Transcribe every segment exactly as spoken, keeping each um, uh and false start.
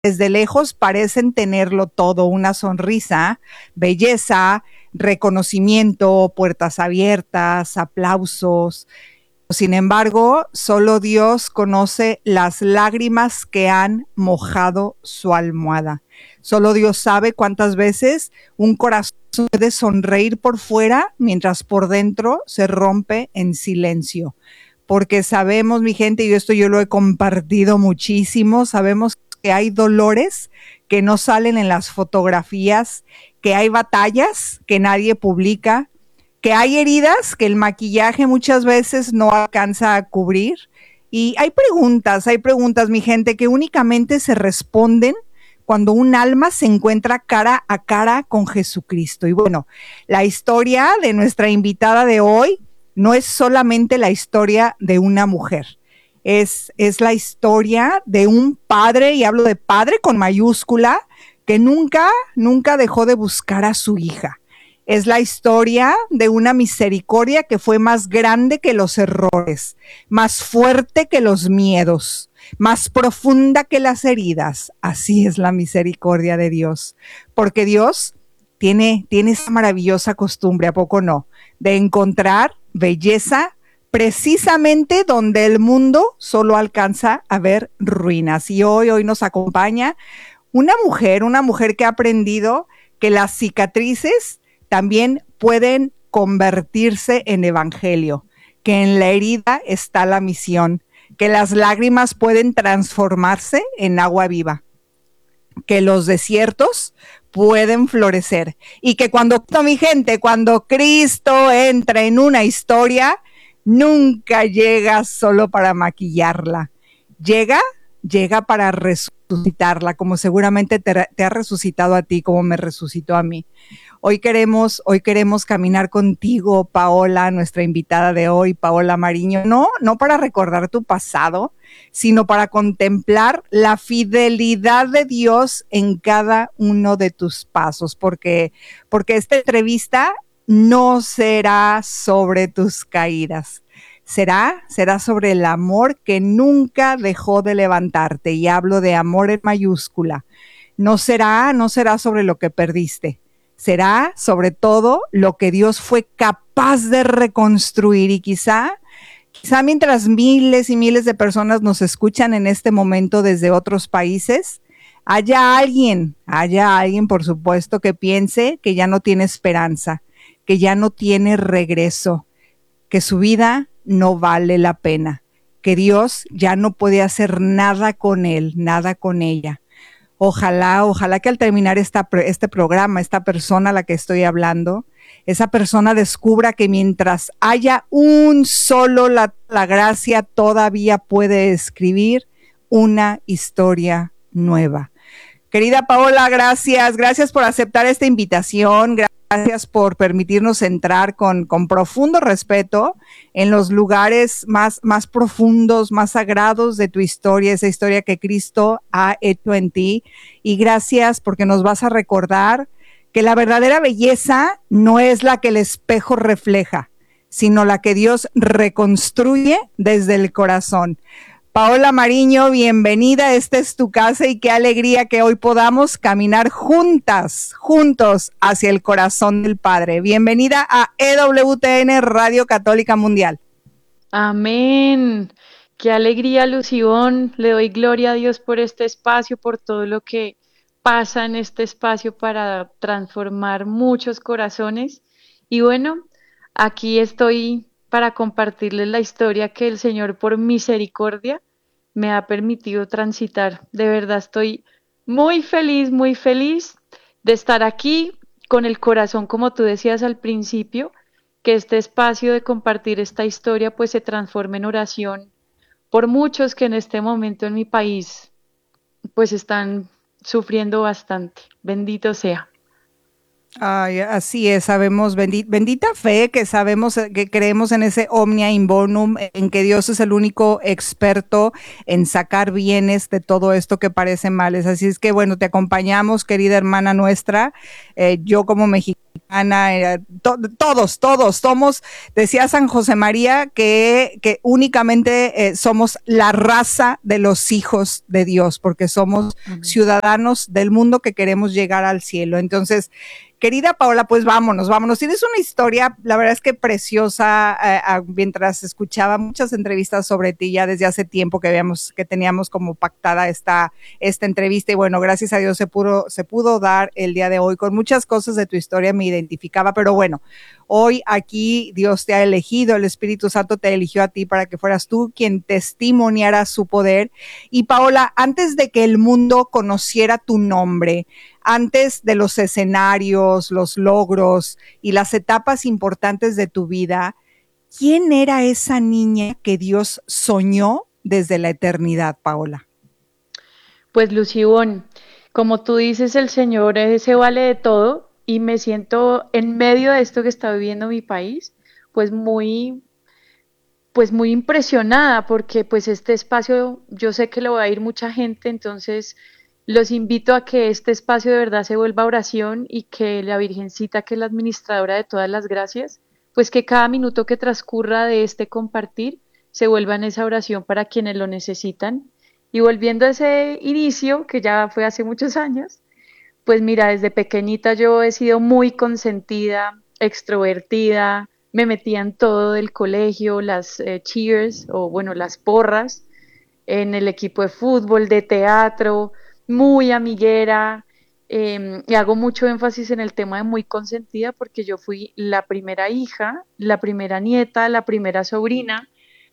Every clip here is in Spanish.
desde lejos parecen tenerlo todo, una sonrisa, belleza, reconocimiento, puertas abiertas, aplausos. Sin embargo, solo Dios conoce las lágrimas que han mojado su almohada. Solo Dios sabe cuántas veces un corazón puede sonreír por fuera mientras por dentro se rompe en silencio. Porque sabemos, mi gente, y esto yo lo he compartido muchísimo, sabemos que hay dolores que no salen en las fotografías, que hay batallas que nadie publica, que hay heridas que el maquillaje muchas veces no alcanza a cubrir. Y hay preguntas, hay preguntas, mi gente, que únicamente se responden cuando un alma se encuentra cara a cara con Jesucristo. Y bueno, la historia de nuestra invitada de hoy no es solamente la historia de una mujer. Es, es la historia de un padre, y hablo de padre con mayúscula, que nunca, nunca dejó de buscar a su hija. Es la historia de una misericordia que fue más grande que los errores, más fuerte que los miedos, más profunda que las heridas. Así es la misericordia de Dios, porque Dios tiene, tiene esa maravillosa costumbre, ¿a poco no?, de encontrar belleza precisamente donde el mundo solo alcanza a ver ruinas. Y hoy, hoy nos acompaña una mujer, una mujer que ha aprendido que las cicatrices también pueden convertirse en evangelio, que en la herida está la misión, que las lágrimas pueden transformarse en agua viva, que los desiertos pueden florecer y que cuando, mi gente, cuando Cristo entra en una historia, nunca llega solo para maquillarla, llega, llega para resucitarla, como seguramente te, te ha resucitado a ti, como me resucitó a mí. Hoy queremos, hoy queremos caminar contigo, Paola, nuestra invitada de hoy, Paola Mariño, no, no para recordar tu pasado, sino para contemplar la fidelidad de Dios en cada uno de tus pasos, porque, porque esta entrevista no será sobre tus caídas, será, será sobre el amor que nunca dejó de levantarte, y hablo de amor en mayúscula. No será, no será sobre lo que perdiste, será sobre todo lo que Dios fue capaz de reconstruir. Y quizá, quizá mientras miles y miles de personas nos escuchan en este momento desde otros países, haya alguien, haya alguien, por supuesto, que piense que ya no tiene esperanza, que ya no tiene regreso, que su vida no vale la pena, que Dios ya no puede hacer nada con él, nada con ella. Ojalá, ojalá que al terminar esta, este programa, esta persona a la que estoy hablando, esa persona descubra que mientras haya un solo, la, la gracia todavía puede escribir una historia nueva. Querida Paola, gracias, gracias por aceptar esta invitación, gracias por permitirnos entrar con, con profundo respeto en los lugares más, más profundos, más sagrados de tu historia, esa historia que Cristo ha hecho en ti. Y gracias porque nos vas a recordar que la verdadera belleza no es la que el espejo refleja, sino la que Dios reconstruye desde el corazón. Paola Mariño, bienvenida, esta es tu casa y qué alegría que hoy podamos caminar juntas, juntos hacia el corazón del Padre. Bienvenida a E W T N Radio Católica Mundial. Amén. Qué alegría, Lucibón. Le doy gloria a Dios por este espacio, por todo lo que pasa en este espacio para transformar muchos corazones. Y bueno, aquí estoy para compartirles la historia que el Señor por misericordia me ha permitido transitar. De verdad estoy muy feliz, muy feliz de estar aquí con el corazón, como tú decías al principio, que este espacio de compartir esta historia pues se transforme en oración por muchos que en este momento en mi país pues están sufriendo bastante. Bendito sea. Ay, así es, sabemos, bendita, bendita fe, que sabemos, que creemos en ese omnia in bonum, en que Dios es el único experto en sacar bienes de todo esto que parece males. Así es que bueno, te acompañamos, querida hermana nuestra, eh, yo como mexicana, Ana, eh, to, todos, todos somos, decía San José María, que, que únicamente eh, somos la raza de los hijos de Dios, porque somos uh-huh. ciudadanos del mundo que queremos llegar al cielo. Entonces, querida Paola, pues vámonos, vámonos. Tienes una historia, la verdad es que preciosa, eh, mientras escuchaba muchas entrevistas sobre ti ya desde hace tiempo que habíamos, que teníamos como pactada esta, esta entrevista y bueno, gracias a Dios se pudo, se pudo dar el día de hoy. Con muchas cosas de tu historia me identificaba, pero bueno, hoy aquí Dios te ha elegido, el Espíritu Santo te eligió a ti para que fueras tú quien testimoniara su poder. Y Paola, antes de que el mundo conociera tu nombre, antes de los escenarios, los logros y las etapas importantes de tu vida, ¿quién era esa niña que Dios soñó desde la eternidad, Paola? Pues Lucibón, como tú dices, el Señor se vale de todo y me siento en medio de esto que está viviendo mi país, pues muy, pues muy impresionada porque pues este espacio yo sé que le va a ir mucha gente, entonces los invito a que este espacio de verdad se vuelva oración y que la Virgencita, que es la administradora de todas las gracias, pues que cada minuto que transcurra de este compartir se vuelva en esa oración para quienes lo necesitan. Y volviendo a ese inicio, que ya fue hace muchos años, pues mira, desde pequeñita yo he sido muy consentida, extrovertida, me metía en todo del colegio, las eh, cheers o bueno, las porras, en el equipo de fútbol, de teatro, muy amiguera, eh, y hago mucho énfasis en el tema de muy consentida porque yo fui la primera hija, la primera nieta, la primera sobrina,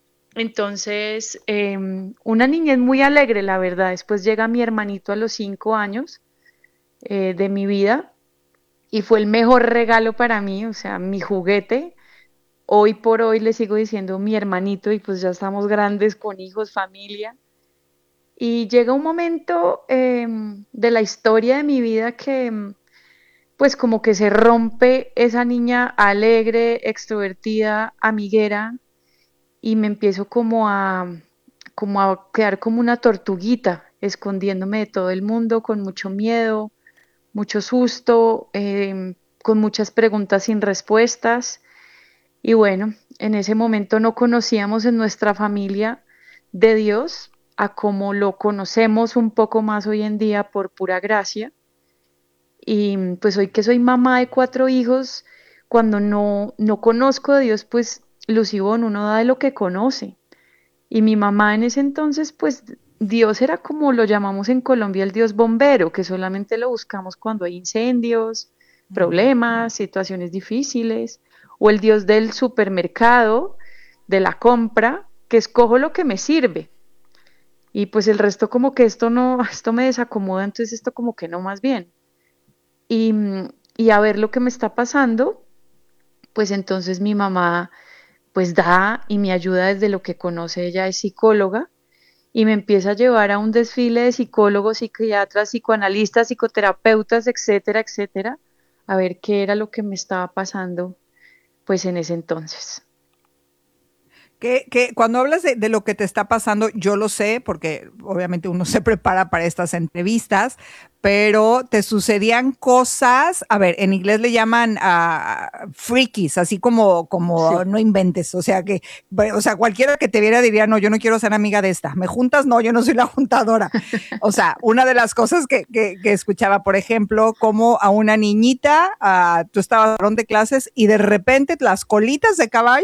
entonces eh, una niñez muy alegre, la verdad. Después llega mi hermanito a los cinco años eh, de mi vida y fue el mejor regalo para mí, o sea, mi juguete. Hoy por hoy le sigo diciendo mi hermanito y pues ya estamos grandes con hijos, familia. Y llega un momento eh, de la historia de mi vida que pues como que se rompe esa niña alegre, extrovertida, amiguera y me empiezo como a, como a quedar como una tortuguita, escondiéndome de todo el mundo con mucho miedo, mucho susto, eh, con muchas preguntas sin respuestas. Y bueno, en ese momento no conocíamos en nuestra familia de Dios a como lo conocemos un poco más hoy en día por pura gracia. Y pues hoy que soy mamá de cuatro hijos, cuando no, no conozco de Dios, pues Lucibón, uno da de lo que conoce. Y mi mamá en ese entonces, pues Dios era como lo llamamos en Colombia el Dios bombero, que solamente lo buscamos cuando hay incendios, problemas, situaciones difíciles, o el Dios del supermercado, de la compra, que escojo lo que me sirve. Y pues el resto como que esto no, esto me desacomoda, entonces esto como que no más bien. Y, y a ver lo que me está pasando, pues entonces mi mamá pues da y me ayuda desde lo que conoce, ella es psicóloga y me empieza a llevar a un desfile de psicólogos, psiquiatras, psicoanalistas, psicoterapeutas, etcétera, etcétera, a ver qué era lo que me estaba pasando pues en ese entonces. Que, que cuando hablas de, de lo que te está pasando, yo lo sé, porque obviamente uno se prepara para estas entrevistas, pero te sucedían cosas, a ver, en inglés le llaman uh, freakies, así como, como sí. No inventes, o sea que, o sea, cualquiera que te viera diría, no, yo no quiero ser amiga de esta, ¿me juntas? No, yo no soy la juntadora. O sea, una de las cosas que, que, que escuchaba, por ejemplo, como a una niñita, uh, tú estabas en el salón de clases y de repente las colitas de caballo.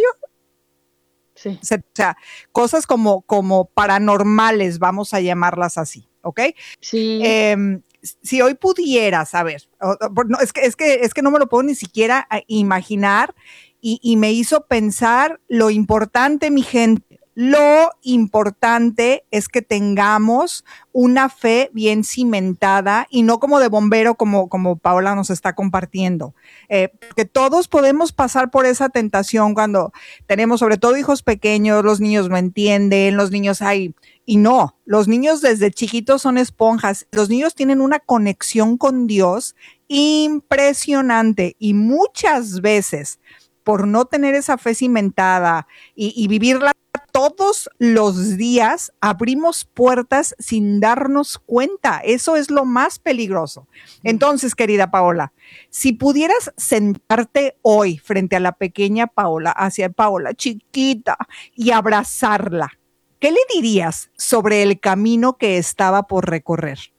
Sí. O sea, cosas como, como paranormales, vamos a llamarlas así, ¿ok? Sí. Eh, si hoy pudieras, a ver, no, es, que, es, que, es que no me lo puedo ni siquiera imaginar y, y me hizo pensar lo importante, mi gente, lo importante es que tengamos una fe bien cimentada y no como de bombero como, como Paola nos está compartiendo. Eh, que todos podemos pasar por esa tentación cuando tenemos sobre todo hijos pequeños, los niños no entienden, los niños hay, y no, los niños desde chiquitos son esponjas, los niños tienen una conexión con Dios impresionante y muchas veces por no tener esa fe cimentada y, y vivirla todos los días abrimos puertas sin darnos cuenta. Eso es lo más peligroso. Entonces, querida Paola, si pudieras sentarte hoy frente a la pequeña Paola, hacia Paola chiquita, y abrazarla, ¿qué le dirías sobre el camino que estaba por recorrer?